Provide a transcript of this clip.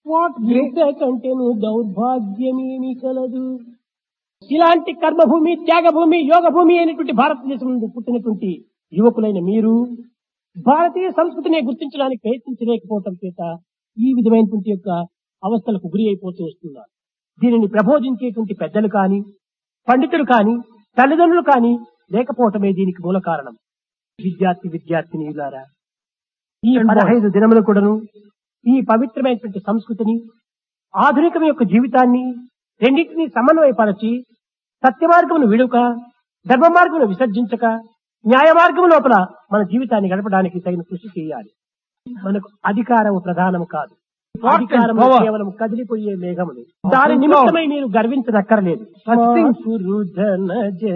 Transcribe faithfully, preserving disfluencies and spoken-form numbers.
What కంటేను దౌర్భాగ్యమేమి కలదు. ఇలాంటి కర్మభూమి, త్యాగభూమి, యోగ భూమి అయినటువంటి భారతదేశం నుండి పుట్టినటువంటి యువకులైన మీరు భారతీయ సంస్కృతిని గుర్తించడానికి ప్రయత్నించలేకపోవటం చేత ఈ విధమైనటువంటి యొక్క అవస్థలకు గురి అయిపోతూ వస్తున్నారు. దీనిని ప్రబోధించేటువంటి పెద్దలు కాని, పండితులు కాని, తల్లిదండ్రులు కాని లేకపోవటమే దీనికి మూల కారణం. విద్యార్థి విద్యార్థినిలారా, ఈ పదహైదు దినములు కూడాను ఈ పవిత్రమైనటువంటి సంస్కృతిని, ఆధునికం యొక్క జీవితాన్ని రెండింటినీ సమన్వయపరచి సత్య మార్గమును విడుక, ధర్మ మార్గమును విసర్జించక, న్యాయ మార్గం లోపల మన జీవితాన్ని గడపడానికి తగిన కృషి చేయాలి. మనకు అధికారము ప్రధానం కాదు. అధికారము కేవలం కదిలిపోయే మేఘములు. దాని నిమిత్తమై మీరు గర్వించనక్కర్లేదు.